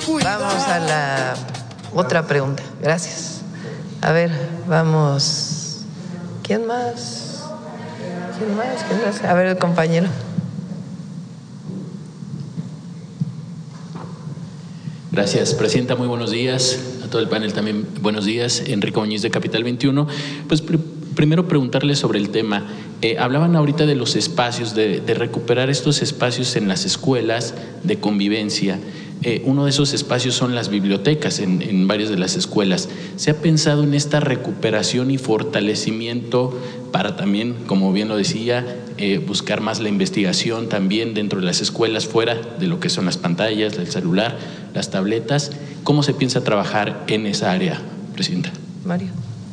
Vamos a la otra pregunta. Gracias. A ver, vamos. ¿Quién más? ¿Quién más? ¿Quién más? A ver, el compañero. Gracias, presidenta. Muy buenos días. A todo el panel también buenos días. Enrique Muñiz de Capital 21. Pues primero preguntarle sobre el tema. Hablaban ahorita de los espacios, de recuperar estos espacios en las escuelas de convivencia. Uno de esos espacios son las bibliotecas en varias de las escuelas. ¿Se ha pensado en esta recuperación y fortalecimiento para también, como bien lo decía, buscar más la investigación también dentro de las escuelas, fuera de lo que son las pantallas, el celular, las tabletas? ¿Cómo se piensa trabajar en esa área, presidenta? Mario.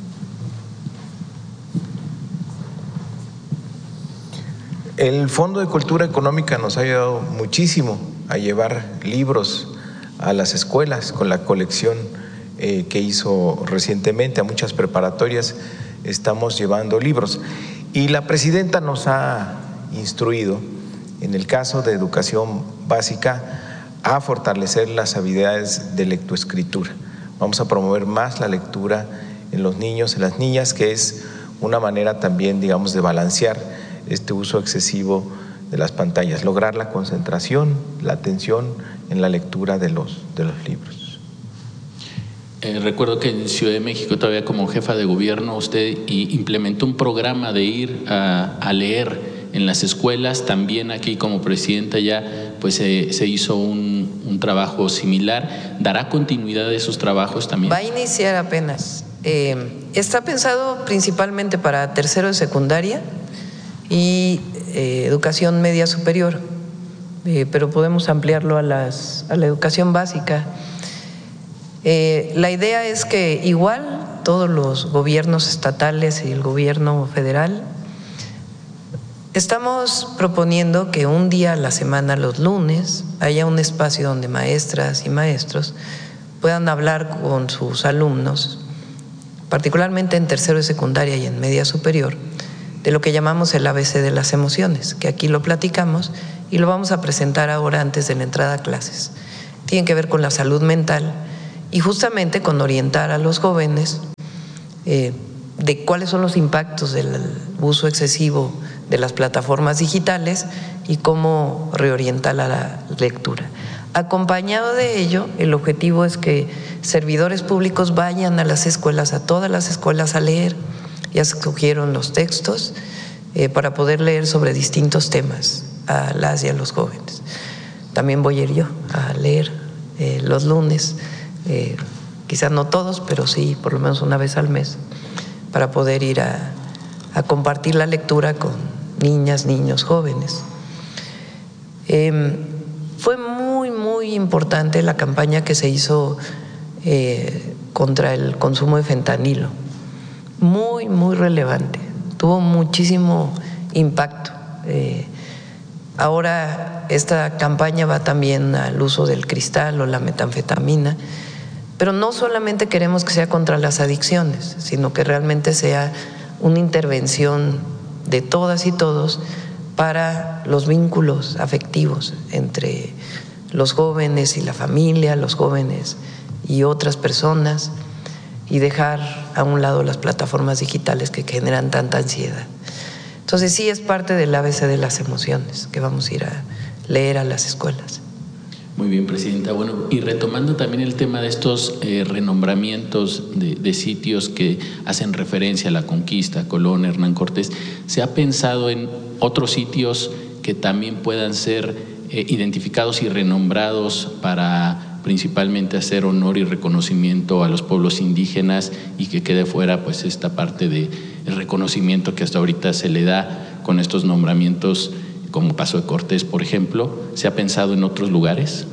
El Fondo de Cultura Económica nos ha ayudado muchísimo a llevar libros a las escuelas con la colección que hizo recientemente. A muchas preparatorias estamos llevando libros. Y la presidenta nos ha instruido, en el caso de educación básica, a fortalecer las habilidades de lectoescritura. Vamos a promover más la lectura en los niños, en las niñas, que es una manera también, digamos, de balancear este uso excesivo de las pantallas, lograr la concentración, la atención en la lectura de los libros. Recuerdo que en Ciudad de México, todavía como jefa de gobierno, usted implementó un programa de ir a leer en las escuelas. También aquí como presidenta ya pues se hizo un trabajo similar. ¿Dará continuidad a esos trabajos también? Va a iniciar apenas. Está pensado principalmente para tercero de secundaria y educación media superior, pero podemos ampliarlo a la educación básica. La idea es que igual todos los gobiernos estatales y el gobierno federal estamos proponiendo que un día a la semana, los lunes, haya un espacio donde maestras y maestros puedan hablar con sus alumnos, particularmente en tercero de secundaria y en media superior, de lo que llamamos el ABC de las emociones, que aquí lo platicamos y lo vamos a presentar ahora antes de la entrada a clases. Tiene que ver con la salud mental y justamente con orientar a los jóvenes de cuáles son los impactos del uso excesivo de las plataformas digitales y cómo reorientar la lectura. Acompañado de ello, el objetivo es que servidores públicos vayan a las escuelas, a todas las escuelas, a leer. Ya se escogieron los textos para poder leer sobre distintos temas a las y a los jóvenes. También voy a ir yo a leer los lunes, quizás no todos, pero sí por lo menos una vez al mes, para poder ir a compartir la lectura con niñas, niños, jóvenes. Fue muy importante la campaña que se hizo contra el consumo de fentanilo. Muy relevante, tuvo muchísimo impacto. Ahora esta campaña va también al uso del cristal o la metanfetamina, pero no solamente queremos que sea contra las adicciones, sino que realmente sea una intervención de todas y todos para los vínculos afectivos entre los jóvenes y la familia, los jóvenes y otras personas, y dejar a un lado las plataformas digitales que generan tanta ansiedad. Entonces sí es parte del ABC de las emociones que vamos a ir a leer a las escuelas. Muy bien, presidenta. Bueno, y retomando también el tema de estos renombramientos de sitios que hacen referencia a la conquista, Colón, Hernán Cortés, ¿se ha pensado en otros sitios que también puedan ser identificados y renombrados para principalmente hacer honor y reconocimiento a los pueblos indígenas y que quede fuera pues esta parte del reconocimiento que hasta ahorita se le da con estos nombramientos, como Paso de Cortés, por ejemplo? ¿Se ha pensado en otros lugares?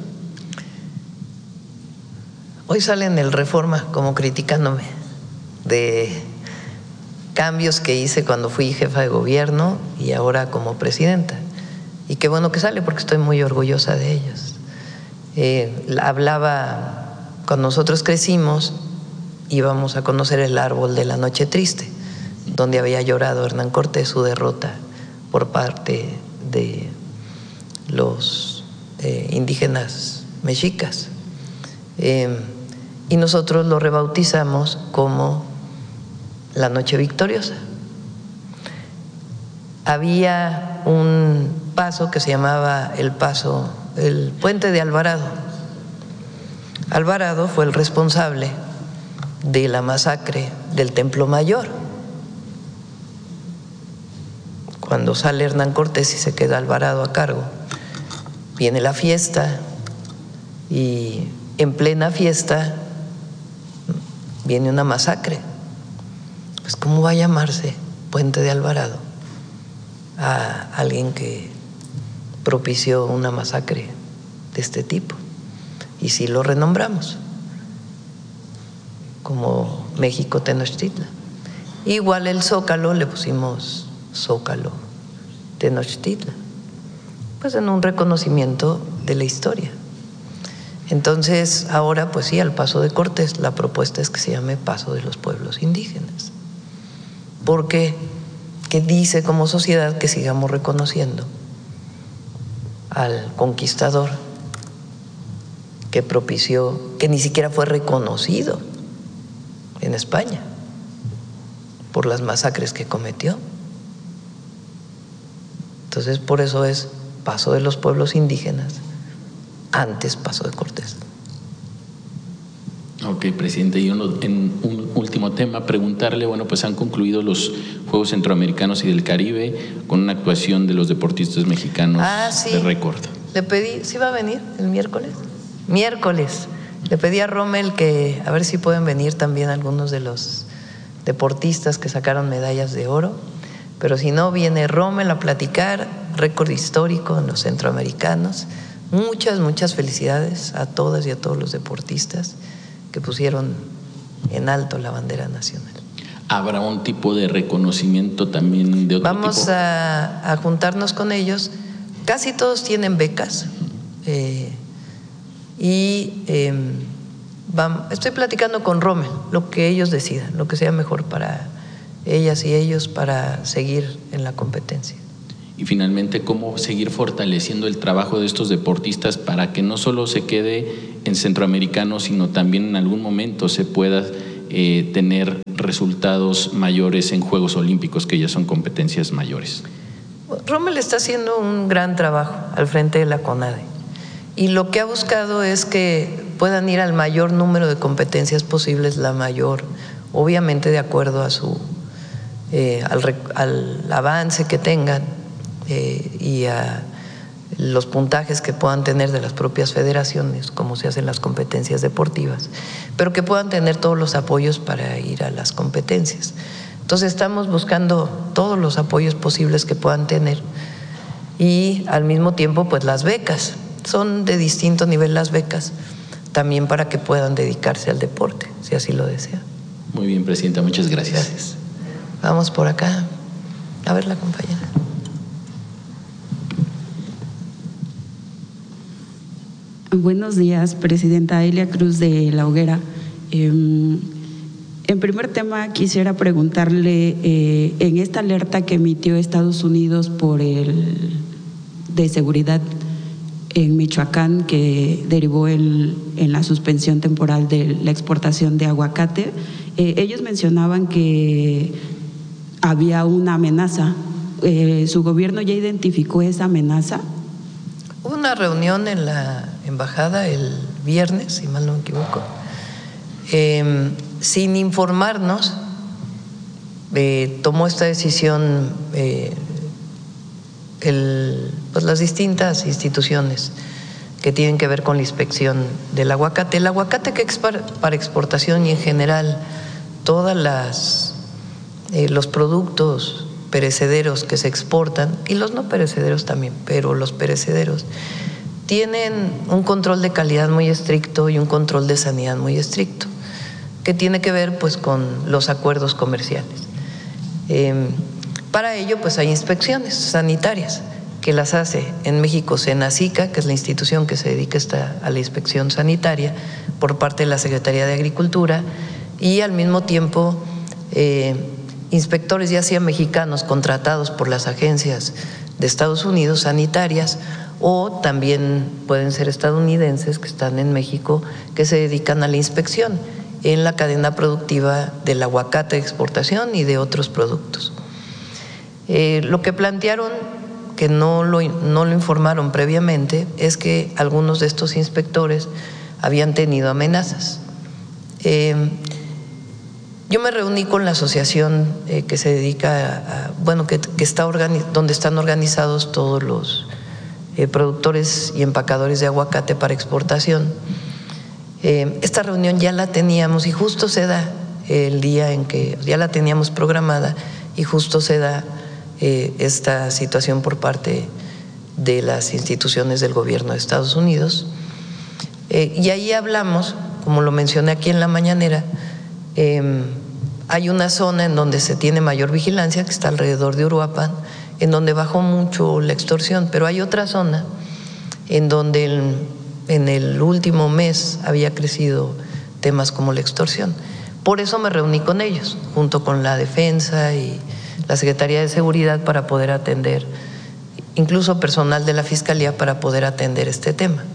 Hoy sale en el Reforma como criticándome de cambios que hice cuando fui jefa de gobierno y ahora como presidenta. Y qué bueno que sale porque estoy muy orgullosa de ellos. Hablaba, cuando nosotros crecimos, íbamos a conocer el árbol de la Noche Triste, donde había llorado Hernán Cortés su derrota por parte de los indígenas mexicas. y nosotros lo rebautizamos como la Noche Victoriosa. Había un paso que se llamaba el Puente de Alvarado. Alvarado fue el responsable de la masacre del Templo Mayor. Cuando sale Hernán Cortés y se queda Alvarado a cargo, viene la fiesta y en plena fiesta viene una masacre. Pues ¿cómo va a llamarse Puente de Alvarado a alguien que propició una masacre de este tipo? Y sí lo renombramos como México Tenochtitlan. Igual el Zócalo le pusimos Zócalo Tenochtitlan, pues en un reconocimiento de la historia. Entonces ahora pues sí, al Paso de Cortés la propuesta es que se llame Paso de los Pueblos Indígenas, porque que dice como sociedad que sigamos reconociendo al conquistador que propició, que ni siquiera fue reconocido en España por las masacres que cometió. Entonces por eso es Paso de los Pueblos Indígenas, antes Paso de Cortés. Ok, presidente, y en un último tema, preguntarle, bueno, pues han concluido los Juegos Centroamericanos y del Caribe con una actuación de los deportistas mexicanos de récord. Le pedí, ¿sí va a venir el miércoles? Miércoles. Le pedí a Rommel que a ver si pueden venir también algunos de los deportistas que sacaron medallas de oro, pero si no, viene Rommel a platicar, récord histórico en los centroamericanos. Muchas felicidades a todas y a todos los deportistas que pusieron en alto la bandera nacional. ¿Habrá un tipo de reconocimiento también de otro tipo? Vamos a juntarnos con ellos. Casi todos tienen becas estoy platicando con Rommel, lo que ellos decidan, lo que sea mejor para ellas y ellos para seguir en la competencia. Y finalmente, ¿cómo seguir fortaleciendo el trabajo de estos deportistas para que no solo se quede en centroamericano, sino también en algún momento se pueda tener resultados mayores en Juegos Olímpicos, que ya son competencias mayores? Rommel está haciendo un gran trabajo al frente de la CONADE y lo que ha buscado es que puedan ir al mayor número de competencias posibles, la mayor, obviamente de acuerdo a al avance que tengan y a los puntajes que puedan tener de las propias federaciones, como se hacen las competencias deportivas, pero que puedan tener todos los apoyos para ir a las competencias. Entonces estamos buscando todos los apoyos posibles que puedan tener y al mismo tiempo pues las becas, son de distinto nivel las becas, también para que puedan dedicarse al deporte, si así lo desean. Muy bien, presidenta, muchas gracias. Gracias. Vamos por acá, a ver la compañera. Buenos días, presidenta. Elia Cruz de La Hoguera. En primer tema, quisiera preguntarle, en esta alerta que emitió Estados Unidos de seguridad en Michoacán, que derivó en la suspensión temporal de la exportación de aguacate, ellos mencionaban que había una amenaza. ¿Su gobierno ya identificó esa amenaza? Hubo una reunión en la embajada el viernes, si mal no me equivoco, sin informarnos, tomó esta decisión pues las distintas instituciones que tienen que ver con la inspección del aguacate. El aguacate que es para exportación y en general todas los productos perecederos que se exportan y los no perecederos también, pero los perecederos tienen un control de calidad muy estricto y un control de sanidad muy estricto, que tiene que ver pues con los acuerdos comerciales. Para ello pues hay inspecciones sanitarias que las hace en México Senacica, que es la institución que se dedica a la inspección sanitaria por parte de la Secretaría de Agricultura, y al mismo tiempo inspectores ya sea mexicanos contratados por las agencias de Estados Unidos sanitarias o también pueden ser estadounidenses que están en México, que se dedican a la inspección en la cadena productiva del aguacate de exportación y de otros productos. Lo que plantearon, que no lo informaron previamente, es que algunos de estos inspectores habían tenido amenazas. Yo me reuní con la asociación que se dedica que está donde están organizados todos los productores y empacadores de aguacate para exportación. Esta reunión ya la teníamos y justo se da el día en que ya la teníamos programada y justo se da esta situación por parte de las instituciones del gobierno de Estados Unidos. Y ahí hablamos, como lo mencioné aquí en la mañanera, hay una zona en donde se tiene mayor vigilancia, que está alrededor de Uruapan, en donde bajó mucho la extorsión, pero hay otra zona en donde en el último mes había crecido temas como la extorsión. Por eso me reuní con ellos, junto con la Defensa y la Secretaría de Seguridad, para poder atender, incluso personal de la Fiscalía, para poder atender este tema.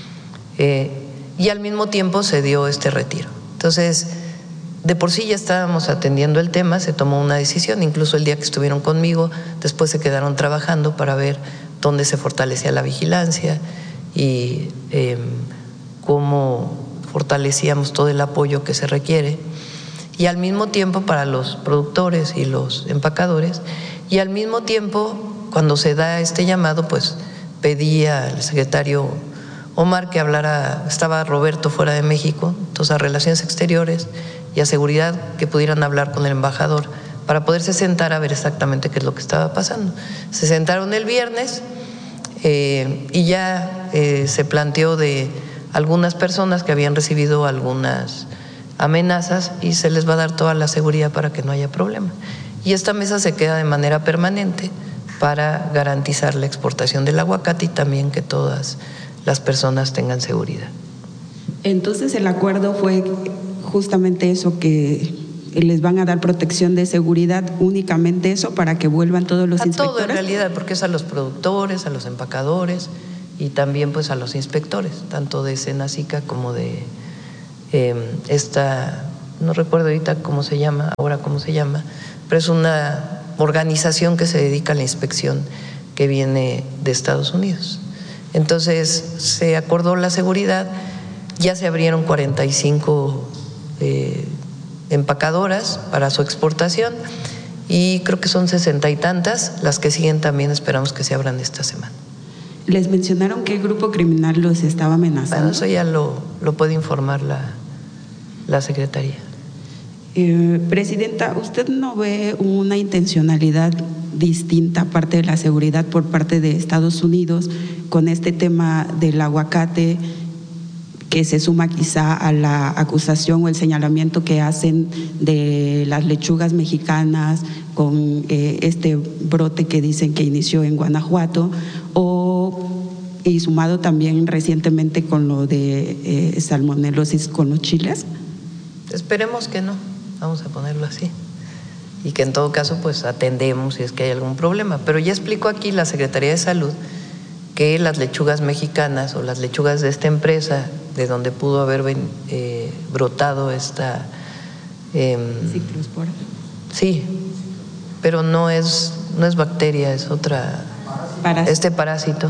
Y al mismo tiempo se dio este retiro. Entonces, de por sí ya estábamos atendiendo el tema, se tomó una decisión, incluso el día que estuvieron conmigo, después se quedaron trabajando para ver dónde se fortalecía la vigilancia y cómo fortalecíamos todo el apoyo que se requiere, y al mismo tiempo para los productores y los empacadores, y al mismo tiempo cuando se da este llamado, pues pedí al secretario Omar que hablara, estaba Roberto fuera de México, entonces a Relaciones Exteriores y a Seguridad, que pudieran hablar con el embajador para poderse sentar a ver exactamente qué es lo que estaba pasando. Se sentaron el viernes y ya se planteó de algunas personas que habían recibido algunas amenazas y se les va a dar toda la seguridad para que no haya problema. Y esta mesa se queda de manera permanente para garantizar la exportación del aguacate y también que todas las personas tengan seguridad. Entonces el acuerdo fue justamente eso, que les van a dar protección de seguridad, únicamente eso, para que vuelvan todos los inspectores. A todo en realidad, porque es a los productores, a los empacadores y también pues a los inspectores, tanto de Senacica como de no recuerdo ahorita cómo se llama, pero es una organización que se dedica a la inspección que viene de Estados Unidos. Entonces se acordó la seguridad, ya se abrieron 45 empacadoras para su exportación y creo que son 60 y tantas, las que siguen también esperamos que se abran esta semana. ¿Les mencionaron qué grupo criminal los estaba amenazando? Bueno, eso ya lo puede informar la Secretaría. Presidenta, ¿usted no ve una intencionalidad distinta, aparte de la seguridad, por parte de Estados Unidos con este tema del aguacate, que se suma quizá a la acusación o el señalamiento que hacen de las lechugas mexicanas con este brote que dicen que inició en Guanajuato, y sumado también recientemente con lo de salmonelosis con los chiles? Esperemos que no, vamos a ponerlo así, y que en todo caso pues atendemos si es que hay algún problema, pero ya explicó aquí la Secretaría de Salud que las lechugas mexicanas o las lechugas de esta empresa, de donde pudo haber brotado esta ciclospora. Sí, pero no es bacteria, es otra parásito. Este parásito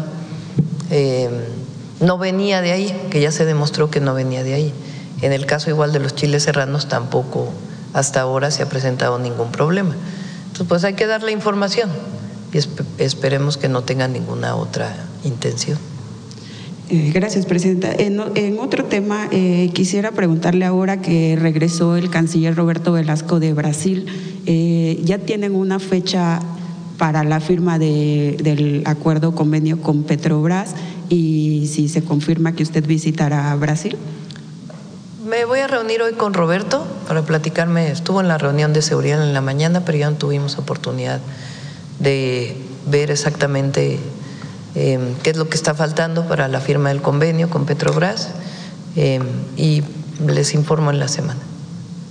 no venía de ahí, que ya se demostró que no venía de ahí. En el caso igual de los chiles serranos tampoco hasta ahora se ha presentado ningún problema. Entonces pues hay que dar la información y esperemos que no tengan ninguna otra intención. Gracias, Presidenta. En otro tema, quisiera preguntarle ahora que regresó el canciller Roberto Velasco de Brasil, ¿ya tienen una fecha para la firma del acuerdo convenio con Petrobras y si se confirma que usted visitará Brasil? Me voy a reunir hoy con Roberto para platicarme. Estuvo en la reunión de seguridad en la mañana, pero ya no tuvimos oportunidad de ver exactamente qué es lo que está faltando para la firma del convenio con Petrobras y les informo en la semana.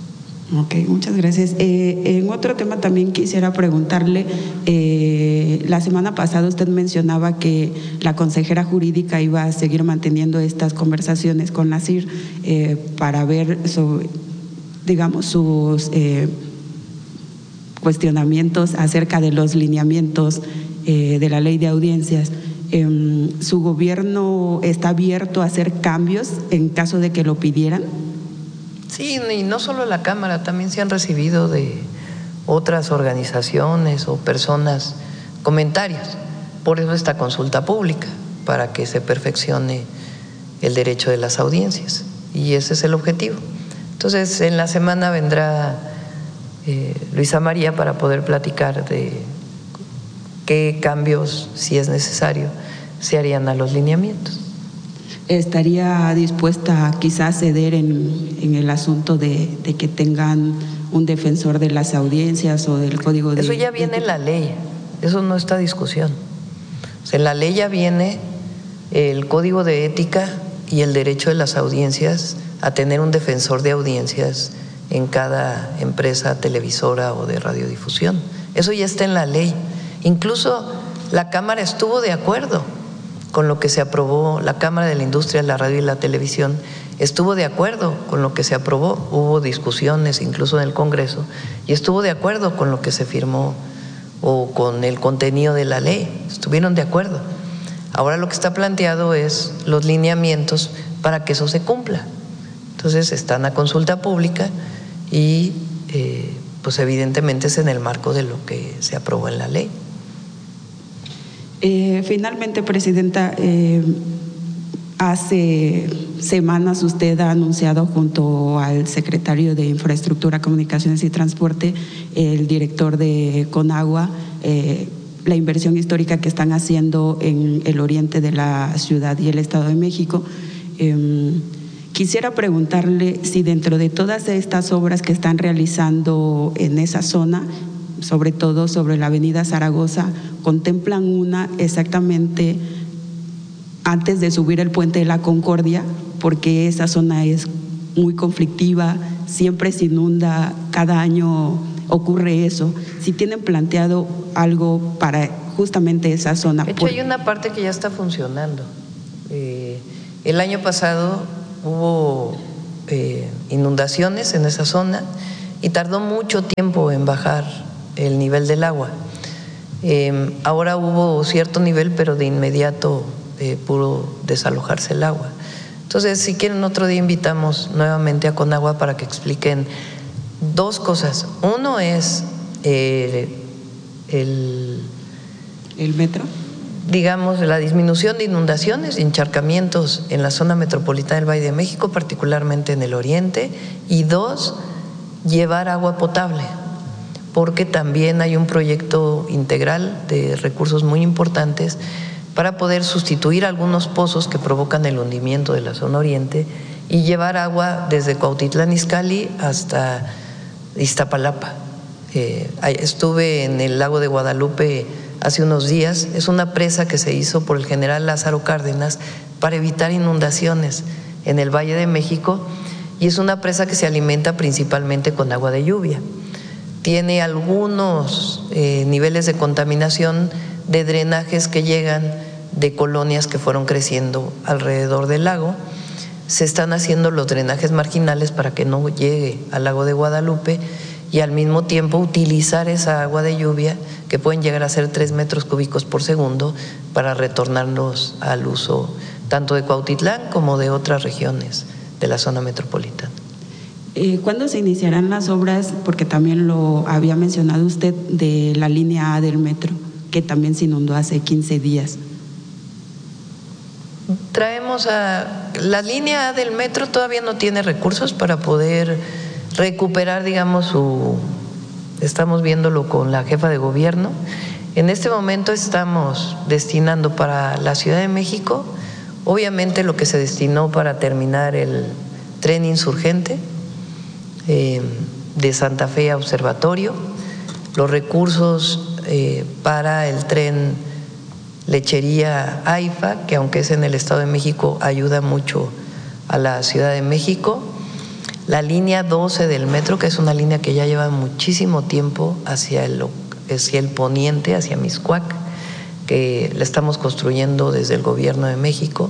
Ok, muchas gracias. En otro tema también quisiera preguntarle, la semana pasada usted mencionaba que la consejera jurídica iba a seguir manteniendo estas conversaciones con la CIR para ver sobre, digamos, sus cuestionamientos acerca de los lineamientos de la ley de audiencias. ¿Su gobierno está abierto a hacer cambios en caso de que lo pidieran? Sí, y no solo la Cámara, también se han recibido de otras organizaciones o personas comentarios. Por eso esta consulta pública, para que se perfeccione el derecho de las audiencias. Y ese es el objetivo. Entonces, en la semana vendrá Luisa María para poder platicar de qué cambios, si es necesario, se harían a los lineamientos. ¿Estaría dispuesta quizás a ceder en el asunto de que tengan un defensor de las audiencias o del código de… Eso ya viene en la ley, eso no está a discusión. O sea, en la ley ya viene el código de ética y el derecho de las audiencias a tener un defensor de audiencias en cada empresa televisora o de radiodifusión. Eso ya está en la ley. Incluso la Cámara estuvo de acuerdo con lo que se aprobó, la Cámara de la Industria de la Radio y la Televisión estuvo de acuerdo con lo que se aprobó, hubo discusiones incluso en el Congreso y estuvo de acuerdo con lo que se firmó o con el contenido de la ley, estuvieron de acuerdo. Ahora lo que está planteado es los lineamientos para que eso se cumpla. Entonces están a consulta pública y pues evidentemente es en el marco de lo que se aprobó en la ley. Finalmente, Presidenta, hace semanas usted ha anunciado junto al secretario de Infraestructura, Comunicaciones y Transporte, el director de Conagua, la inversión histórica que están haciendo en el oriente de la ciudad y el Estado de México. Quisiera preguntarle si dentro de todas estas obras que están realizando en esa zona, sobre todo sobre la avenida Zaragoza, contemplan una exactamente antes de subir el puente de la Concordia, porque esa zona es muy conflictiva, siempre se inunda, cada año ocurre eso. Si tienen planteado algo para justamente esa zona. De hecho, hay una parte que ya está funcionando. El año pasado hubo inundaciones en esa zona y tardó mucho tiempo en bajar el nivel del agua. Ahora hubo cierto nivel, pero de inmediato pudo desalojarse el agua. Entonces, si quieren, otro día invitamos nuevamente a Conagua para que expliquen dos cosas. Uno es el metro, digamos, la disminución de inundaciones y encharcamientos en la zona metropolitana del Valle de México, particularmente en el oriente, y dos, llevar agua potable, porque también hay un proyecto integral de recursos muy importantes para poder sustituir algunos pozos que provocan el hundimiento de la zona oriente y llevar agua desde Cuautitlán Izcalli hasta Iztapalapa. Estuve en el lago de Guadalupe hace unos días, es una presa que se hizo por el general Lázaro Cárdenas para evitar inundaciones en el Valle de México y es una presa que se alimenta principalmente con agua de lluvia. Tiene algunos niveles de contaminación de drenajes que llegan de colonias que fueron creciendo alrededor del lago. Se están haciendo los drenajes marginales para que no llegue al lago de Guadalupe y al mismo tiempo utilizar esa agua de lluvia, que pueden llegar a ser 3 metros cúbicos por segundo, para retornarlos al uso tanto de Cuautitlán como de otras regiones de la zona metropolitana. ¿Cuándo se iniciarán las obras? Porque también lo había mencionado usted, de la línea A del metro, que también se inundó hace 15 días. Traemos a la línea A del metro, todavía no tiene recursos para poder recuperar, digamos, estamos viéndolo con la jefa de gobierno. En este momento estamos destinando para la Ciudad de México, obviamente lo que se destinó para terminar el tren insurgente de Santa Fe a Observatorio, los recursos para el tren Lechería AIFA, que aunque es en el Estado de México, ayuda mucho a la Ciudad de México, la línea 12 del metro, que es una línea que ya lleva muchísimo tiempo hacia el poniente, hacia Mixcoac, que la estamos construyendo desde el Gobierno de México,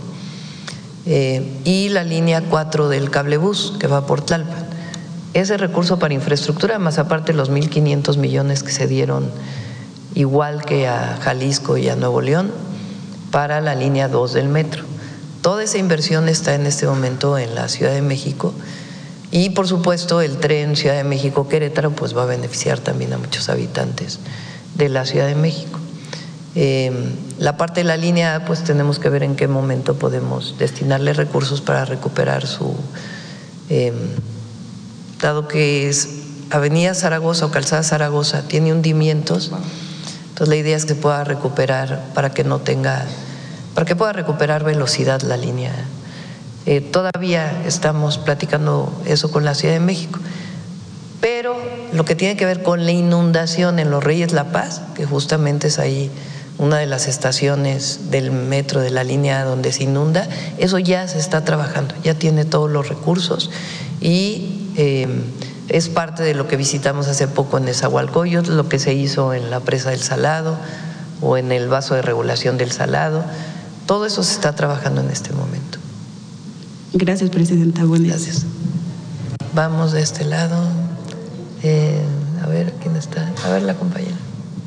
y la línea 4 del cablebús, que va por Tlalpan. Ese recurso para infraestructura, más aparte los 1.500 millones que se dieron, igual que a Jalisco y a Nuevo León, para la línea 2 del metro. Toda esa inversión está en este momento en la Ciudad de México. Y por supuesto el tren Ciudad de México-Querétaro pues va a beneficiar también a muchos habitantes de la Ciudad de México. La parte de la línea pues tenemos que ver en qué momento podemos destinarle recursos para recuperar su, dado que es Avenida Zaragoza o Calzada Zaragoza tiene hundimientos, entonces la idea es que pueda recuperar para que pueda recuperar velocidad la línea. Todavía estamos platicando eso con la Ciudad de México, pero lo que tiene que ver con la inundación en Los Reyes La Paz, que justamente es ahí una de las estaciones del metro de la línea donde se inunda, eso ya se está trabajando, ya tiene todos los recursos y es parte de lo que visitamos hace poco en Nezahualcóyotl, lo que se hizo en la presa del Salado o en el vaso de regulación del Salado, todo eso se está trabajando en este momento. Gracias, presidenta. Buenas. Gracias. Vamos de este lado. A ver, ¿quién está? A ver, la compañera.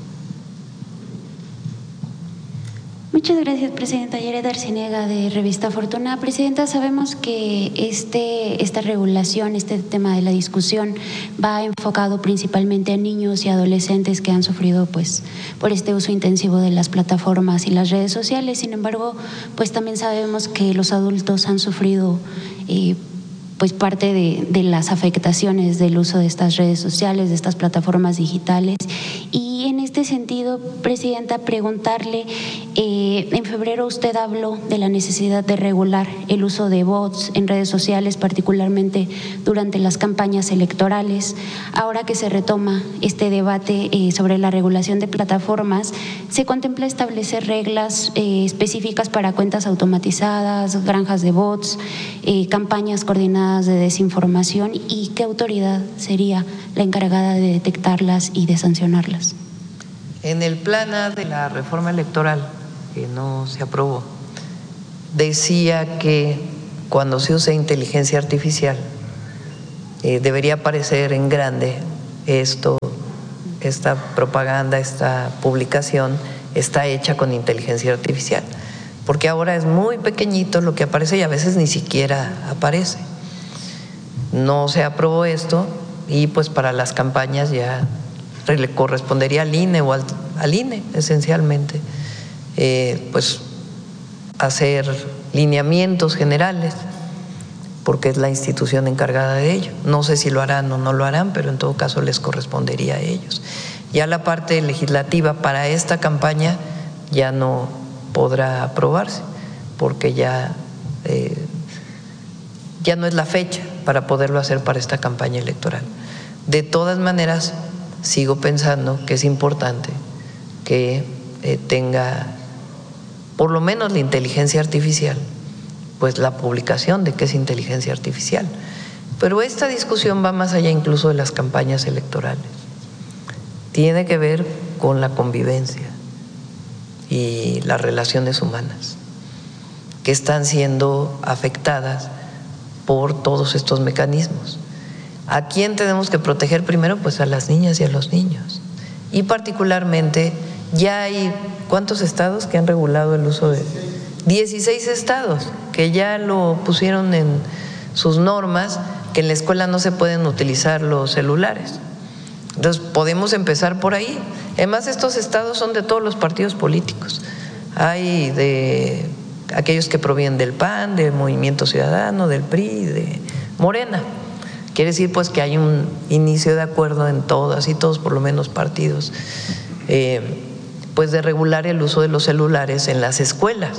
Muchas gracias, presidenta. Yaret Arciniega, de Revista Fortuna. Presidenta, sabemos que esta regulación, este tema de la discusión va enfocado principalmente a niños y adolescentes que han sufrido pues por este uso intensivo de las plataformas y las redes sociales. Sin embargo, pues también sabemos que los adultos han sufrido pues parte de las afectaciones del uso de estas redes sociales, de estas plataformas digitales. Y en este sentido, presidenta, preguntarle, en febrero usted habló de la necesidad de regular el uso de bots en redes sociales, particularmente durante las campañas electorales. Ahora que se retoma este debate sobre la regulación de plataformas, ¿se contempla establecer reglas específicas para cuentas automatizadas, granjas de bots, campañas coordinadas de desinformación, y qué autoridad sería la encargada de detectarlas y de sancionarlas? En el plan A de la reforma electoral, que no se aprobó, decía que cuando se use inteligencia artificial debería aparecer en grande esta propaganda, esta publicación está hecha con inteligencia artificial, porque ahora es muy pequeñito lo que aparece y a veces ni siquiera aparece. No se aprobó esto y pues para las campañas ya le correspondería al INE o al INE esencialmente pues hacer lineamientos generales, porque es la institución encargada de ello. No sé si lo harán o no lo harán, pero en todo caso les correspondería a ellos. Ya la parte legislativa para esta campaña ya no podrá aprobarse, porque ya no es la fecha para poderlo hacer para esta campaña electoral. De todas maneras, sigo pensando que es importante que tenga por lo menos la inteligencia artificial, pues la publicación de qué es inteligencia artificial. Pero esta discusión va más allá incluso de las campañas electorales. Tiene que ver con la convivencia y las relaciones humanas que están siendo afectadas por todos estos mecanismos. ¿A quién tenemos que proteger primero? Pues a las niñas y a los niños. Y particularmente ya hay ¿cuántos estados que han regulado el uso de? 16 estados que ya lo pusieron en sus normas, que en la escuela no se pueden utilizar los celulares. Entonces podemos empezar por ahí. Además, estos estados son de todos los partidos políticos. Hay de aquellos que provienen del PAN, del Movimiento Ciudadano, del PRI, de Morena. Quiere decir pues que hay un inicio de acuerdo en todas y todos por lo menos partidos pues de regular el uso de los celulares en las escuelas.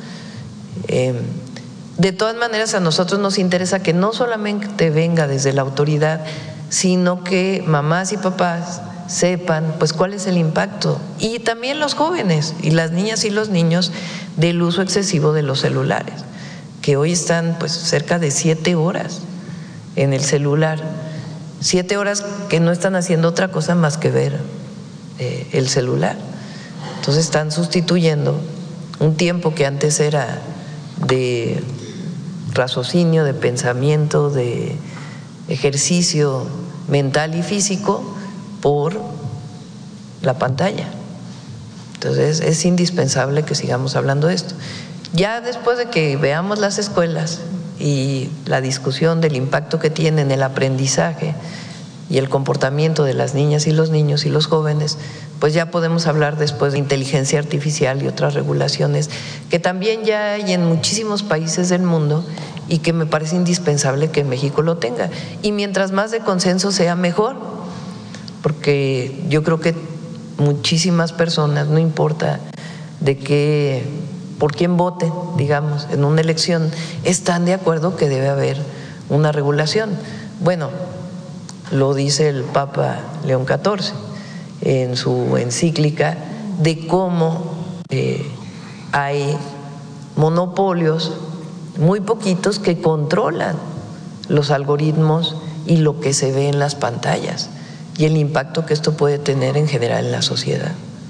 De todas maneras, a nosotros nos interesa que no solamente venga desde la autoridad, sino que mamás y papás sepan pues cuál es el impacto, y también los jóvenes y las niñas y los niños, del uso excesivo de los celulares, que hoy están pues cerca de 7 horas en el celular, 7 horas que no están haciendo otra cosa más que ver el celular. Entonces están sustituyendo un tiempo que antes era de raciocinio, de pensamiento, de ejercicio mental y físico por la pantalla. Entonces es indispensable que sigamos hablando de esto. Ya después de que veamos las escuelas y la discusión del impacto que tienen el aprendizaje y el comportamiento de las niñas y los niños y los jóvenes, pues ya podemos hablar después de inteligencia artificial y otras regulaciones que también ya hay en muchísimos países del mundo y que me parece indispensable que México lo tenga. Y mientras más de consenso sea, mejor, porque yo creo que muchísimas personas, no importa de qué, por quién voten, digamos, en una elección, están de acuerdo que debe haber una regulación. Bueno, lo dice el Papa León XIV en su encíclica de cómo hay monopolios muy poquitos que controlan los algoritmos y lo que se ve en las pantallas y el impacto que esto puede tener en general en la sociedad.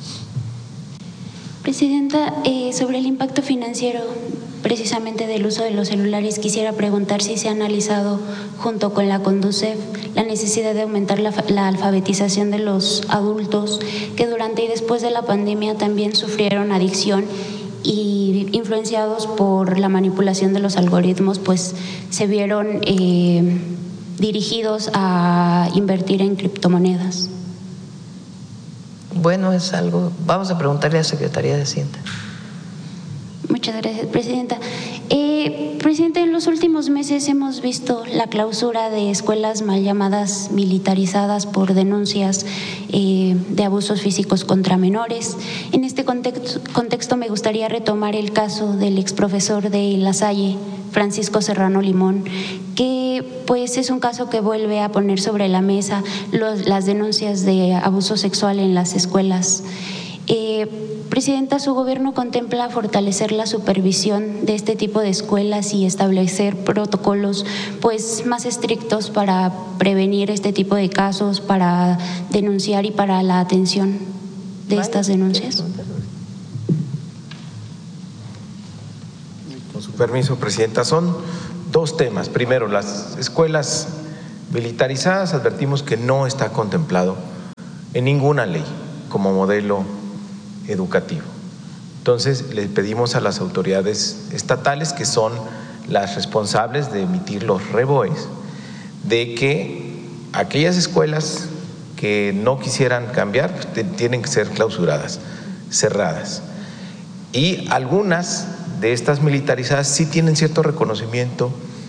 Presidenta, sobre el impacto financiero precisamente del uso de los celulares, quisiera preguntar si se ha analizado junto con la Conducef la necesidad de aumentar la alfabetización de los adultos que durante y después de la pandemia también sufrieron adicción y influenciados por la manipulación de los algoritmos, pues se vieron dirigidos a invertir en criptomonedas. Bueno, es algo, vamos a preguntarle a la Secretaría de Hacienda. Muchas gracias, Presidenta. Presidenta, en los últimos meses hemos visto la clausura de escuelas mal llamadas militarizadas por denuncias de abusos físicos contra menores. En este contexto me gustaría retomar el caso del exprofesor de La Salle, Francisco Serrano Limón, que pues es un caso que vuelve a poner sobre la mesa las denuncias de abuso sexual en las escuelas. Presidenta, ¿su gobierno contempla fortalecer la supervisión de este tipo de escuelas y establecer protocolos pues más estrictos para prevenir este tipo de casos, para denunciar y para la atención de estas denuncias? Con su permiso, Presidenta, son dos temas. Primero, las escuelas militarizadas, advertimos que no está contemplado en ninguna ley como modelo educativo. Entonces, le pedimos a las autoridades estatales, que son las responsables de emitir los REBOEs, de que aquellas escuelas que no quisieran cambiar tienen que ser clausuradas, cerradas. Y algunas de estas militarizadas sí tienen cierto reconocimiento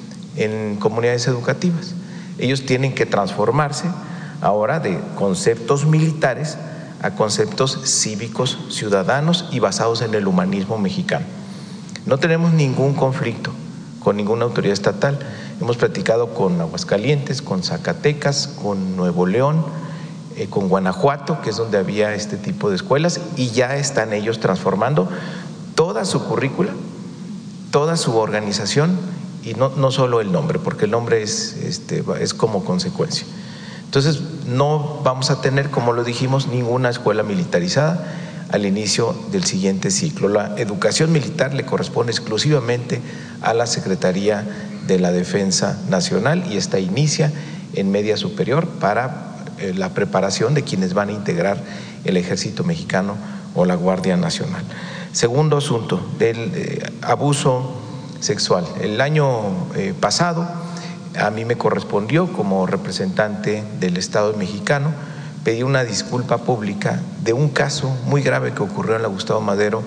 en comunidades educativas. Ellos tienen que transformarse ahora de conceptos militares a conceptos cívicos, ciudadanos y basados en el humanismo mexicano. No tenemos ningún conflicto con ninguna autoridad estatal. Hemos platicado con Aguascalientes, con Zacatecas, con Nuevo León, con Guanajuato, que es donde había este tipo de escuelas, y ya están ellos transformando toda su currícula, toda su organización, y no solo el nombre, porque el nombre es como consecuencia. Entonces, no vamos a tener, como lo dijimos, ninguna escuela militarizada al inicio del siguiente ciclo. La educación militar le corresponde exclusivamente a la Secretaría de la Defensa Nacional y esta inicia en media superior para la preparación de quienes van a integrar el Ejército Mexicano o la Guardia Nacional. Segundo asunto, del abuso sexual. El año pasado a mí me correspondió, como representante del Estado mexicano, pedir una disculpa pública de un caso muy grave que ocurrió en la Gustavo Madero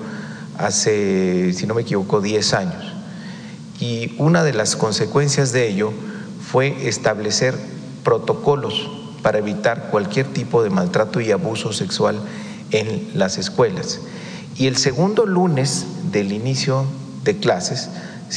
hace, si no me equivoco, 10 años. Y una de las consecuencias de ello fue establecer protocolos para evitar cualquier tipo de maltrato y abuso sexual en las escuelas. Y el segundo lunes del inicio de clases,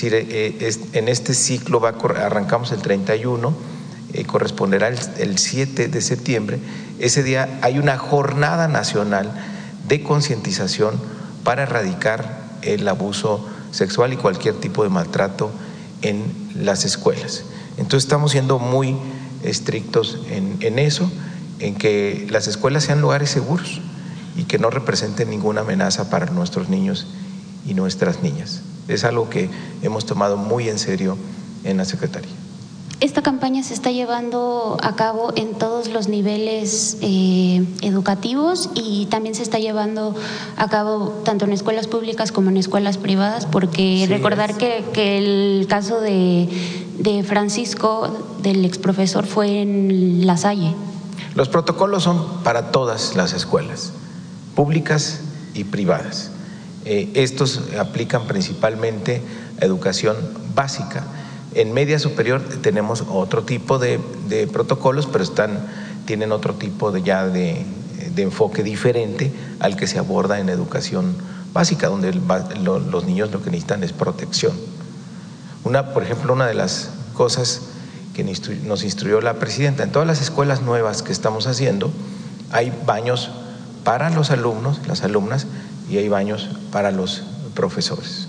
en este ciclo arrancamos el 31, corresponderá el 7 de septiembre. Ese día hay una jornada nacional de concientización para erradicar el abuso sexual y cualquier tipo de maltrato en las escuelas. Entonces estamos siendo muy estrictos en eso, en que las escuelas sean lugares seguros y que no representen ninguna amenaza para nuestros niños y nuestras niñas. Es algo que hemos tomado muy en serio en la Secretaría. Esta campaña se está llevando a cabo en todos los niveles educativos y también se está llevando a cabo tanto en escuelas públicas como en escuelas privadas, porque sí, recordar que el caso de Francisco, del exprofesor, fue en La Salle. Los protocolos son para todas las escuelas, públicas y privadas. Estos aplican principalmente a educación básica. En media superior tenemos otro tipo de protocolos, pero tienen otro tipo de enfoque diferente al que se aborda en educación básica, donde los niños lo que necesitan es protección. Por ejemplo, una de las cosas que nos instruyó la presidenta, en todas las escuelas nuevas que estamos haciendo hay baños para los alumnos, las alumnas, y hay baños para los profesores.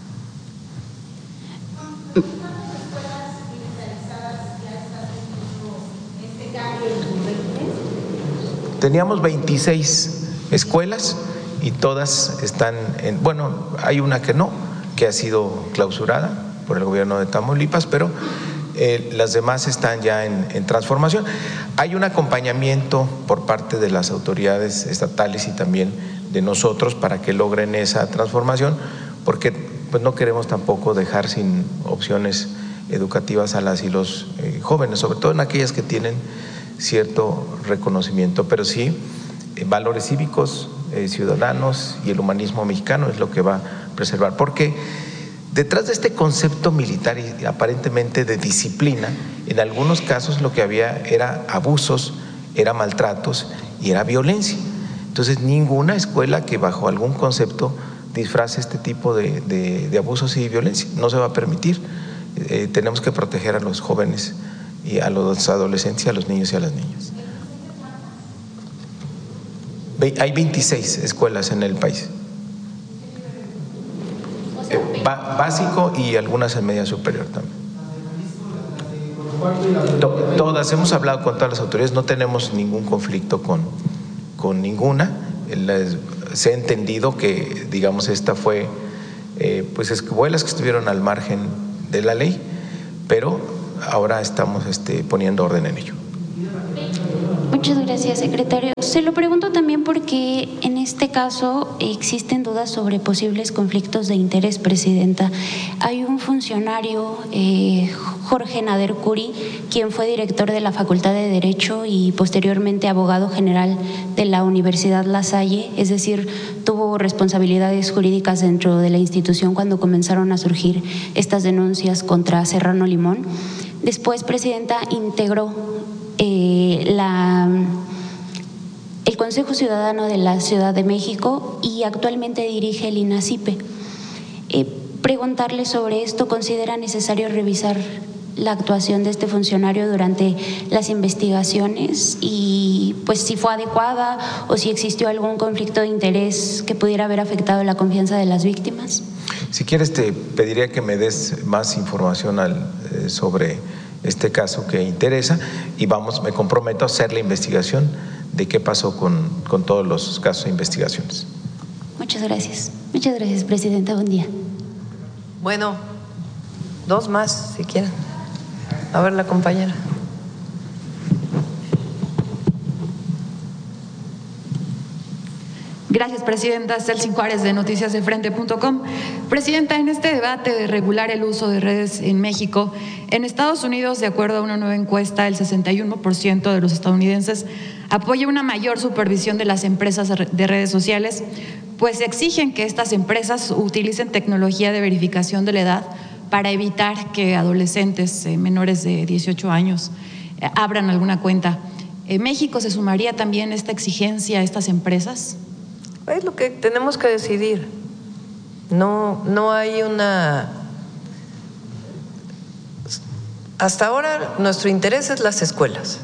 Teníamos 26 escuelas y todas están hay una que ha sido clausurada por el gobierno de Tamaulipas, pero las demás están ya en transformación. Hay un acompañamiento por parte de las autoridades estatales y también de nosotros para que logren esa transformación, porque pues no queremos tampoco dejar sin opciones educativas a las y los jóvenes, sobre todo en aquellas que tienen cierto reconocimiento, pero sí valores cívicos, ciudadanos y el humanismo mexicano es lo que va a preservar, porque detrás de este concepto militar y aparentemente de disciplina, en algunos casos lo que había era abusos, era maltratos y era violencia. Entonces ninguna escuela que bajo algún concepto disfrace este tipo de abusos y violencia no se va a permitir. Tenemos que proteger a los jóvenes y a los adolescentes, a los niños y a las niñas. Hay 26 escuelas en el país, básico y algunas en media superior también. Todas, hemos hablado con todas las autoridades, no tenemos ningún conflicto con ninguna. Se ha entendido que, digamos, esta fue pues escuelas que estuvieron al margen de la ley, pero ahora estamos poniendo orden en ello. Muchas gracias, secretario. Se lo pregunto también porque en este caso existen dudas sobre posibles conflictos de interés, presidenta. Hay un funcionario, Jorge Nader Curi, quien fue director de la Facultad de Derecho y posteriormente abogado general de la Universidad La Salle, es decir, tuvo responsabilidades jurídicas dentro de la institución cuando comenzaron a surgir estas denuncias contra Serrano Limón. Después, presidenta, integró el Consejo Ciudadano de la Ciudad de México y actualmente dirige el INACIPE. Preguntarle sobre esto, ¿considera necesario revisar la actuación de este funcionario durante las investigaciones y pues si fue adecuada o si existió algún conflicto de interés que pudiera haber afectado la confianza de las víctimas? Si quieres, te pediría que me des más información sobre este caso que interesa y me comprometo a hacer la investigación de qué pasó con todos los casos de investigaciones. Muchas gracias, presidenta, buen día. Bueno, dos más si quieren. A ver, la compañera. Gracias, presidenta. Celsin Juárez, de noticiasdefrente.com. Presidenta, en este debate de regular el uso de redes en México, en Estados Unidos, de acuerdo a una nueva encuesta, el 61% de los estadounidenses apoya una mayor supervisión de las empresas de redes sociales, pues exigen que estas empresas utilicen tecnología de verificación de la edad para evitar que adolescentes menores de 18 años abran alguna cuenta. ¿México se sumaría también esta exigencia a estas empresas? Es lo que tenemos que decidir. No hay una… Hasta ahora nuestro interés es las escuelas.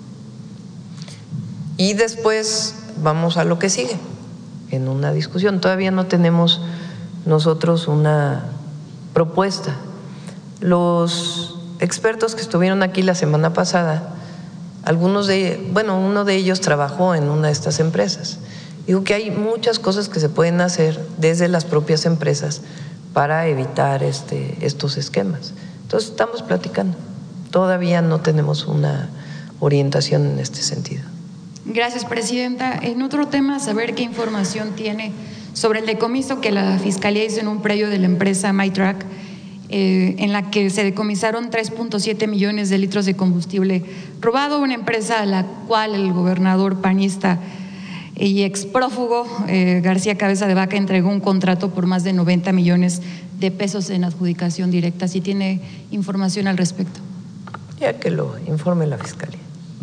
Y después vamos a lo que sigue, en una discusión. Todavía no tenemos nosotros una propuesta. Los expertos que estuvieron aquí la semana pasada, uno de ellos trabajó en una de estas empresas. Digo que hay muchas cosas que se pueden hacer desde las propias empresas para evitar estos esquemas. Entonces estamos platicando. Todavía no tenemos una orientación en este sentido. Gracias, presidenta. En otro tema, saber qué información tiene sobre el decomiso que la Fiscalía hizo en un predio de la empresa MyTrack, en la que se decomisaron 3.7 millones de litros de combustible robado, una empresa a la cual el gobernador panista y exprófugo García Cabeza de Vaca entregó un contrato por más de 90 millones de pesos en adjudicación directa. ¿Si tiene información al respecto? Ya que lo informe la Fiscalía.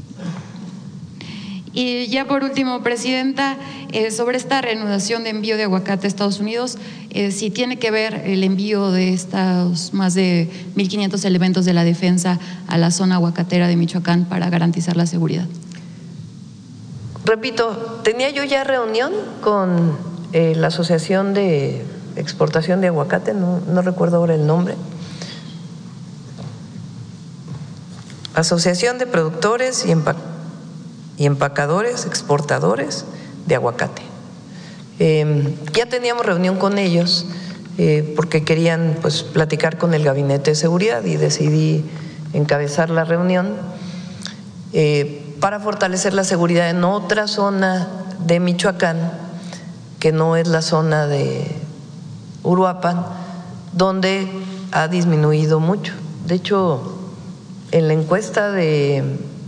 Y ya por último, presidenta, sobre esta reanudación de envío de aguacate a Estados Unidos, si tiene que ver el envío de estos más de 1.500 elementos de la defensa a la zona aguacatera de Michoacán para garantizar la seguridad. Repito, tenía yo ya reunión con la Asociación de Exportación de Aguacate, no recuerdo ahora el nombre. Asociación de Productores y Empacadores, Exportadores de Aguacate. Ya teníamos reunión con ellos porque querían pues platicar con el Gabinete de Seguridad y decidí encabezar la reunión para fortalecer la seguridad en otra zona de Michoacán, que no es la zona de Uruapan, donde ha disminuido mucho. De hecho, en la encuesta de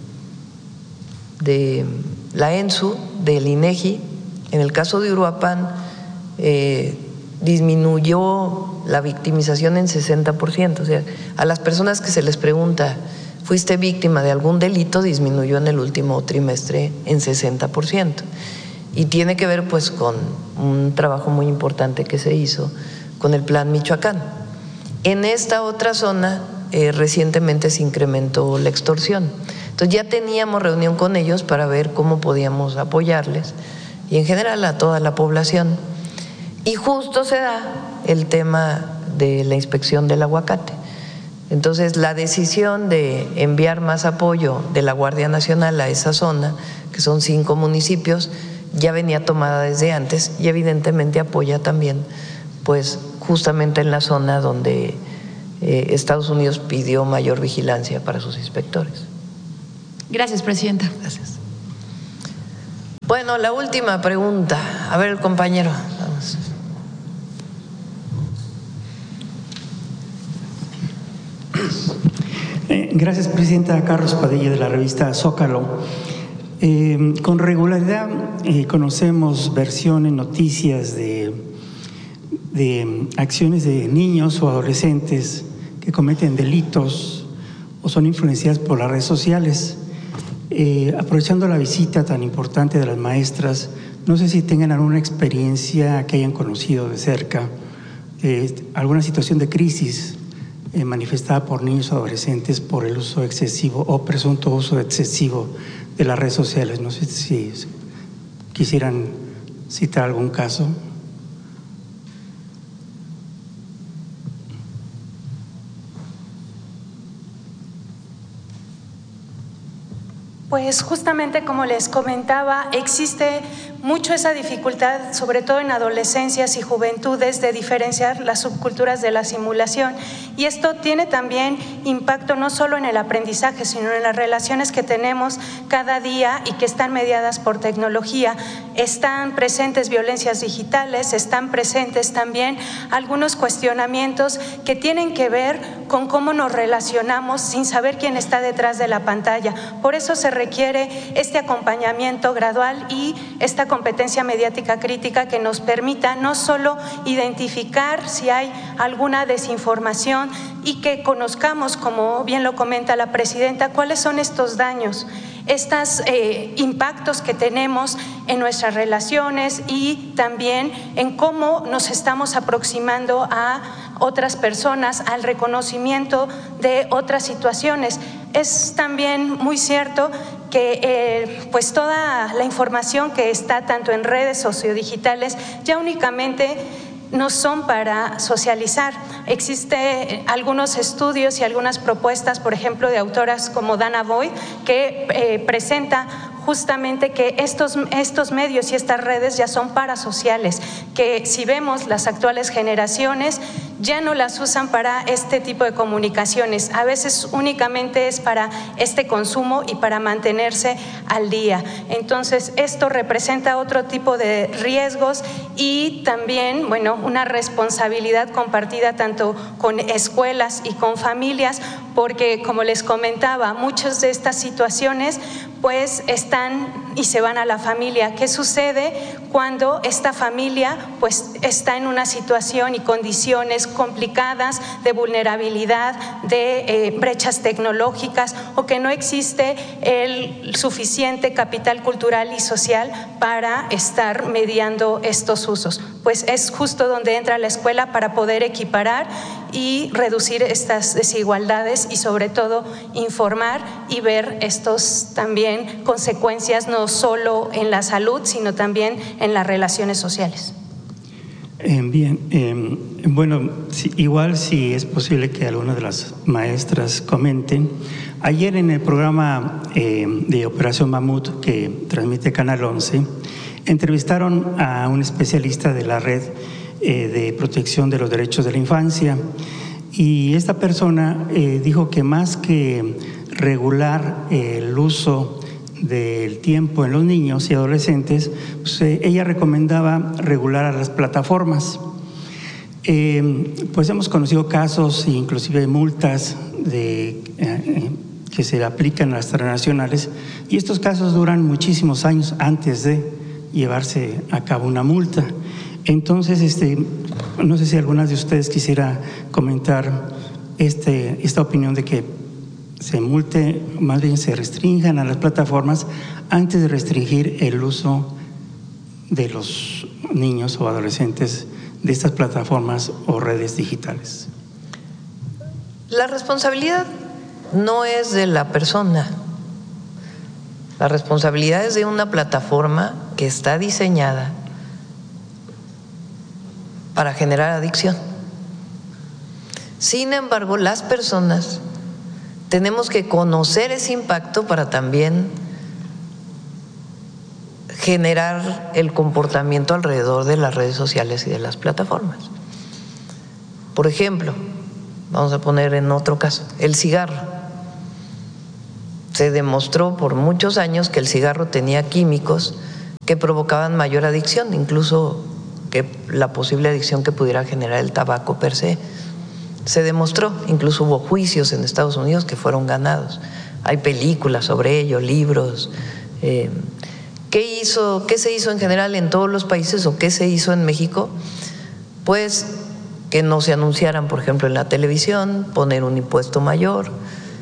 la ENSU, del INEGI, en el caso de Uruapan, disminuyó la victimización en 60%. O sea, a las personas que se les pregunta, ¿fuiste víctima de algún delito?, disminuyó en el último trimestre en 60%. Y tiene que ver pues con un trabajo muy importante que se hizo con el Plan Michoacán. En esta otra zona recientemente se incrementó la extorsión. Entonces ya teníamos reunión con ellos para ver cómo podíamos apoyarles y en general a toda la población. Y justo se da el tema de la inspección del aguacate. Entonces la decisión de enviar más apoyo de la Guardia Nacional a esa zona, que son 5 municipios, ya venía tomada desde antes y evidentemente apoya también pues justamente en la zona donde Estados Unidos pidió mayor vigilancia para sus inspectores. Gracias, presidenta. Gracias. Bueno, la última pregunta. A ver, el compañero. Vamos. Gracias, presidenta. Carlos Padilla, de la revista Zócalo. Con regularidad conocemos versiones, noticias de acciones de niños o adolescentes que cometen delitos o son influenciadas por las redes sociales. Aprovechando la visita tan importante de las maestras, no sé si tengan alguna experiencia que hayan conocido de cerca, alguna situación de crisis manifestada por niños o adolescentes por el uso excesivo o presunto uso excesivo de las redes sociales. No sé si quisieran citar algún caso. Pues justamente como les comentaba, existe mucho esa dificultad, sobre todo en adolescencias y juventudes, de diferenciar las subculturas de la simulación. Y esto tiene también impacto no solo en el aprendizaje, sino en las relaciones que tenemos cada día y que están mediadas por tecnología. Están presentes violencias digitales, están presentes también algunos cuestionamientos que tienen que ver con cómo nos relacionamos sin saber quién está detrás de la pantalla. Por eso se requiere este acompañamiento gradual y esta competencia mediática crítica que nos permita no solo identificar si hay alguna desinformación y que conozcamos, como bien lo comenta la presidenta, cuáles son estos daños, estos impactos que tenemos en nuestras relaciones y también en cómo nos estamos aproximando a otras personas, al reconocimiento de otras situaciones. Es también muy cierto que pues toda la información que está tanto en redes sociodigitales ya únicamente no son para socializar. Existen algunos estudios y algunas propuestas, por ejemplo, de autoras como Dana Boyd, que presenta justamente que estos medios y estas redes ya son parasociales, que si vemos las actuales generaciones ya no las usan para este tipo de comunicaciones, a veces únicamente es para este consumo y para mantenerse al día. Entonces esto representa otro tipo de riesgos y también, bueno, una responsabilidad compartida tanto con escuelas y con familias, porque como les comentaba, muchas de estas situaciones pues están y se van a la familia. ¿Qué sucede cuando esta familia pues está en una situación y condiciones complicadas de vulnerabilidad, de brechas tecnológicas, o que no existe el suficiente capital cultural y social para estar mediando estos usos? Pues es justo donde entra la escuela para poder equiparar y reducir estas desigualdades y sobre todo informar y ver estos también consecuencias no solo en la salud sino también en las relaciones sociales. Bueno, igual si es posible que alguna de las maestras comenten. Ayer en el programa de Operación Mamut que transmite Canal 11, entrevistaron a un especialista de la Red de Protección de los Derechos de la Infancia, y esta persona dijo que más que regular el uso del tiempo en los niños y adolescentes, pues, ella recomendaba regular a las plataformas. Pues hemos conocido casos, inclusive multas que se aplican a las transnacionales, y estos casos duran muchísimos años antes de llevarse a cabo una multa. Entonces, no sé si alguna de ustedes quisiera comentar esta opinión de que se multe, más bien se restrinjan a las plataformas antes de restringir el uso de los niños o adolescentes de estas plataformas o redes digitales. La responsabilidad no es de la persona, la responsabilidad es de una plataforma que está diseñada para generar adicción. Sin embargo, las personas tenemos que conocer ese impacto para también generar el comportamiento alrededor de las redes sociales y de las plataformas. Por ejemplo, vamos a poner en otro caso, el cigarro. Se demostró por muchos años que el cigarro tenía químicos que provocaban mayor adicción, incluso que la posible adicción que pudiera generar el tabaco per se. Se demostró, incluso hubo juicios en Estados Unidos que fueron ganados. Hay películas sobre ello, libros. ¿Qué se hizo en general en todos los países o qué se hizo en México? Pues que no se anunciaran, por ejemplo, en la televisión, poner un impuesto mayor,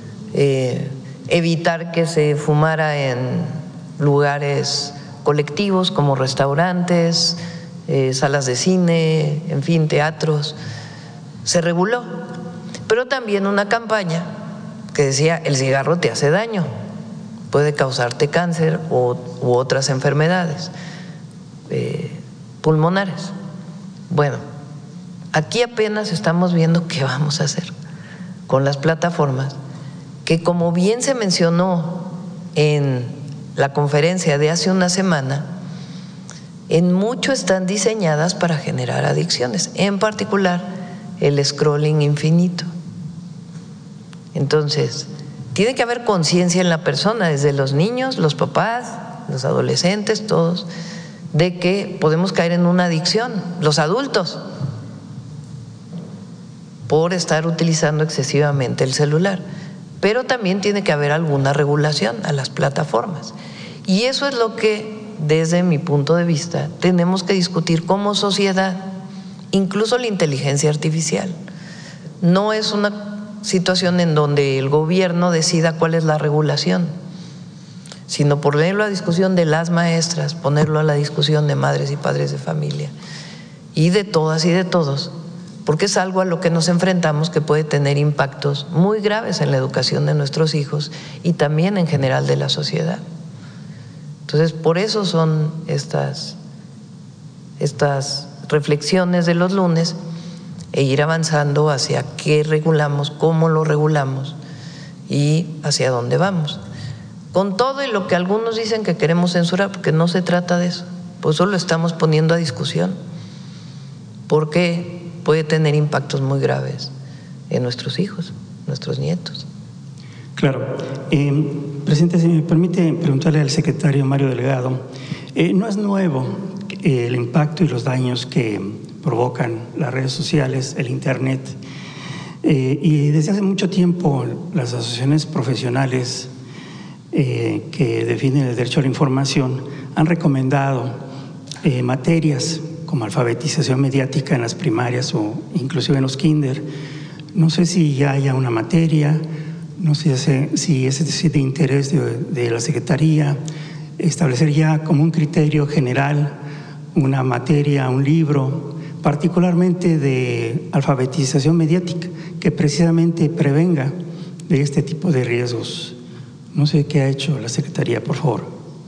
evitar que se fumara en lugares colectivos como restaurantes, salas de cine, en fin, teatros. Se reguló, pero también una campaña que decía: el cigarro te hace daño, puede causarte cáncer u otras enfermedades pulmonares. Bueno, aquí apenas estamos viendo qué vamos a hacer con las plataformas, que como bien se mencionó en la conferencia de hace una semana, en mucho están diseñadas para generar adicciones, en particular el scrolling infinito. Entonces, tiene que haber conciencia en la persona, desde los niños, los papás, los adolescentes, todos, de que podemos caer en una adicción, los adultos, por estar utilizando excesivamente el celular. Pero también tiene que haber alguna regulación a las plataformas. Y eso es lo que, desde mi punto de vista, tenemos que discutir como sociedad. Incluso la inteligencia artificial no es una situación en donde el gobierno decida cuál es la regulación, sino ponerlo a discusión de las maestras, ponerlo a la discusión de madres y padres de familia y de todas y de todos, porque es algo a lo que nos enfrentamos que puede tener impactos muy graves en la educación de nuestros hijos y también en general de la sociedad. Entonces, por eso son estas reflexiones de los lunes e ir avanzando hacia qué regulamos, cómo lo regulamos y hacia dónde vamos. Con todo y lo que algunos dicen que queremos censurar, porque no se trata de eso, pues solo estamos poniendo a discusión, porque puede tener impactos muy graves en nuestros hijos, nuestros nietos. Claro. Presidente, si me permite preguntarle al secretario Mario Delgado, no es nuevo el impacto y los daños que provocan las redes sociales, el Internet, y desde hace mucho tiempo las asociaciones profesionales que defienden el derecho a la información han recomendado materias como alfabetización mediática en las primarias o inclusive en los kinder. No sé si ya haya una materia, no sé si es de interés de la Secretaría, establecer ya como un criterio general una materia, un libro, particularmente de alfabetización mediática, que precisamente prevenga de este tipo de riesgos. No sé qué ha hecho la Secretaría, por favor.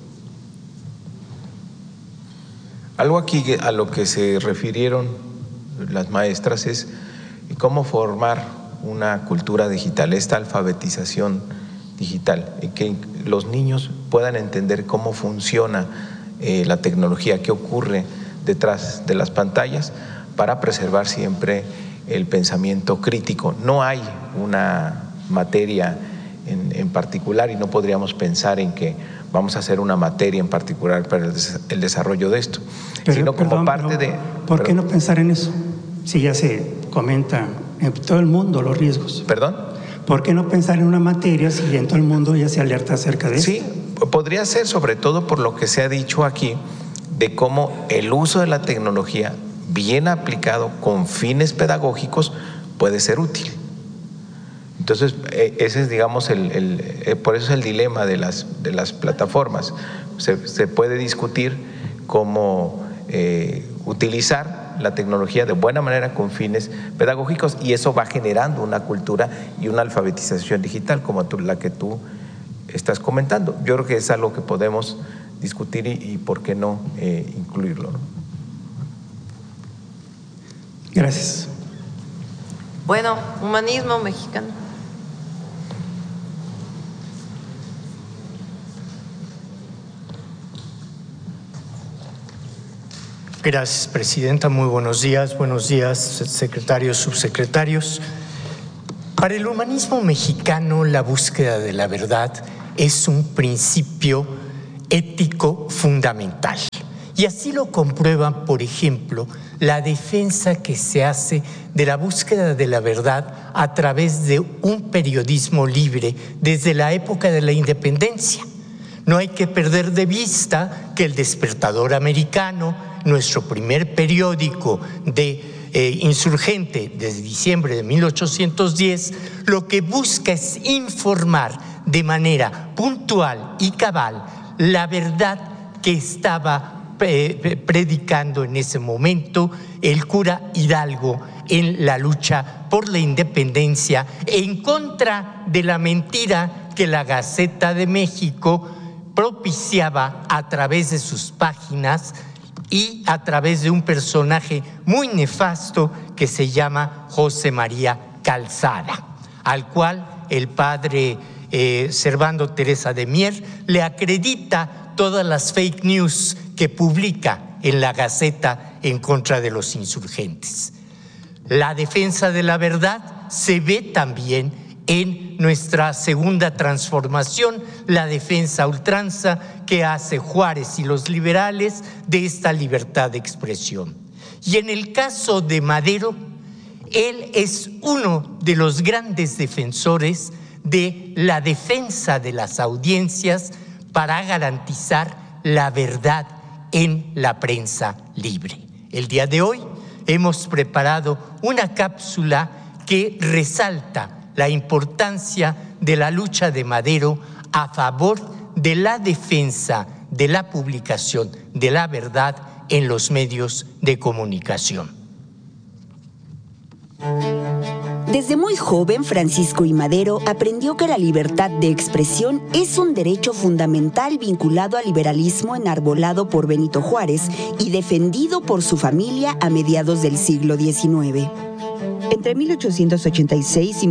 Algo aquí a lo que se refirieron las maestras es cómo formar una cultura digital, esta alfabetización digital, y que los niños puedan entender cómo funciona la tecnología, qué ocurre detrás de las pantallas, para preservar siempre el pensamiento crítico. No hay una materia en particular y no podríamos pensar en que vamos a hacer una materia en particular para el desarrollo de esto, sino como parte de… ¿Por qué no pensar en eso? Si ya se comenta en todo el mundo los riesgos. ¿Perdón? ¿Por qué no pensar en una materia si en todo el mundo ya se alerta acerca de eso? Sí, podría ser, sobre todo por lo que se ha dicho aquí, de cómo el uso de la tecnología bien aplicado con fines pedagógicos puede ser útil. Entonces, ese es, digamos, por eso es el dilema de las plataformas. Se puede discutir cómo utilizar la tecnología de buena manera con fines pedagógicos, y eso va generando una cultura y una alfabetización digital como la que tú estás comentando. Yo creo que es algo que podemos discutir y por qué no incluirlo, ¿no? Gracias. Bueno, humanismo mexicano. Gracias, presidenta. Muy buenos días, secretarios, subsecretarios. Para el humanismo mexicano, la búsqueda de la verdad es un principio ético fundamental. Y así lo comprueban, por ejemplo, la defensa que se hace de la búsqueda de la verdad a través de un periodismo libre desde la época de la independencia. No hay que perder de vista que El Despertador Americano, nuestro primer periódico insurgente desde diciembre de 1810, lo que busca es informar de manera puntual y cabal la verdad que estaba predicando en ese momento el cura Hidalgo en la lucha por la independencia, en contra de la mentira que la Gaceta de México propiciaba a través de sus páginas y a través de un personaje muy nefasto que se llama José María Calzada, al cual el padre Servando Teresa de Mier le acredita todas las fake news que publica en la Gaceta en contra de los insurgentes. La defensa de la verdad se ve también en nuestra segunda transformación, la defensa a ultranza que hace Juárez y los liberales de esta libertad de expresión. Y en el caso de Madero, él es uno de los grandes defensores de la defensa de las audiencias para garantizar la verdad en la prensa libre. El día de hoy hemos preparado una cápsula que resalta la importancia de la lucha de Madero a favor de la defensa de la publicación de la verdad en los medios de comunicación. Desde muy joven, Francisco I. Madero aprendió que la libertad de expresión es un derecho fundamental vinculado al liberalismo enarbolado por Benito Juárez y defendido por su familia a mediados del siglo XIX. Entre 1886 y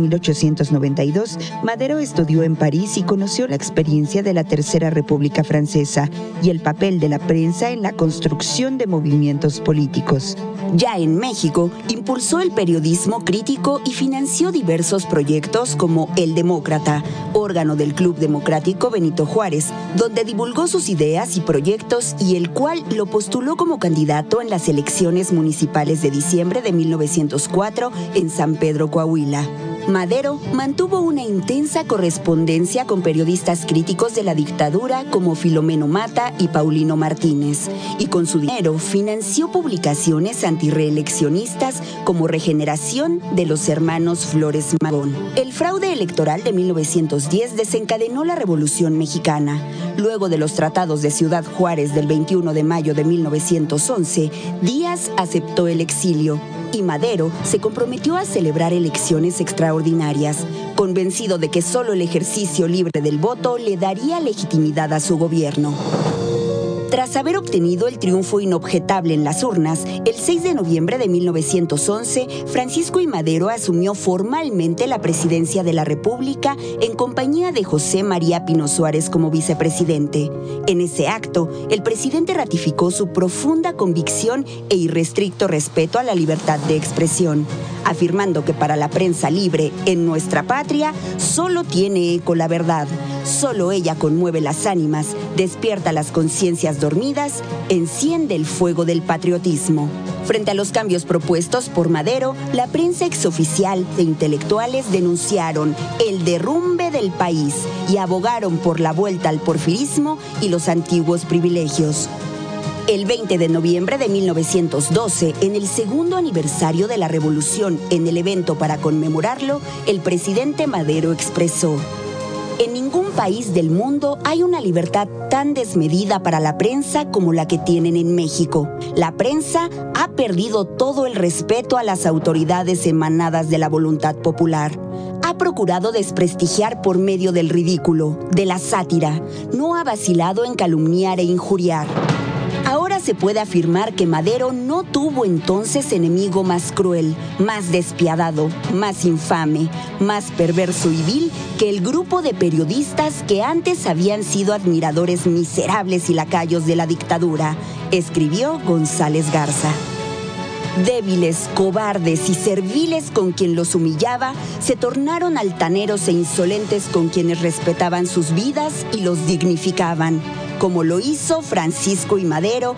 1892, Madero estudió en París y conoció la experiencia de la Tercera República Francesa y el papel de la prensa en la construcción de movimientos políticos. Ya en México, impulsó el periodismo crítico y financió diversos proyectos como El Demócrata, órgano del Club Democrático Benito Juárez, donde divulgó sus ideas y proyectos y el cual lo postuló como candidato en las elecciones municipales de diciembre de 1904 en San Pedro, Coahuila. Madero mantuvo una intensa correspondencia con periodistas críticos de la dictadura como Filomeno Mata y Paulino Martínez, y con su dinero financió publicaciones antirreeleccionistas como Regeneración de los hermanos Flores Magón. El fraude electoral de 1910 desencadenó la Revolución Mexicana. Luego de los tratados de Ciudad Juárez del 21 de mayo de 1911, Díaz aceptó el exilio y Madero se comprometió a celebrar elecciones extraordinarias, convencido de que solo el ejercicio libre del voto le daría legitimidad a su gobierno. Tras haber obtenido el triunfo inobjetable en las urnas, el 6 de noviembre de 1911, Francisco I. Madero asumió formalmente la presidencia de la República en compañía de José María Pino Suárez como vicepresidente. En ese acto, el presidente ratificó su profunda convicción e irrestricto respeto a la libertad de expresión, afirmando que para la prensa libre en nuestra patria solo tiene eco la verdad. Solo ella conmueve las ánimas, despierta las conciencias dormidas, enciende el fuego del patriotismo. Frente a los cambios propuestos por Madero, la prensa exoficial e intelectuales denunciaron el derrumbe del país y abogaron por la vuelta al porfirismo y los antiguos privilegios. El 20 de noviembre de 1912, en el segundo aniversario de la Revolución, en el evento para conmemorarlo, el presidente Madero expresó: en ningún país del mundo hay una libertad tan desmedida para la prensa como la que tienen en México. La prensa ha perdido todo el respeto a las autoridades emanadas de la voluntad popular. Ha procurado desprestigiar por medio del ridículo, de la sátira. No ha vacilado en calumniar e injuriar. Ahora se puede afirmar que Madero no tuvo entonces enemigo más cruel, más despiadado, más infame, más perverso y vil que el grupo de periodistas que antes habían sido admiradores miserables y lacayos de la dictadura, escribió González Garza. Débiles, cobardes y serviles con quien los humillaba, se tornaron altaneros e insolentes con quienes respetaban sus vidas y los dignificaban, como lo hizo Francisco I. Madero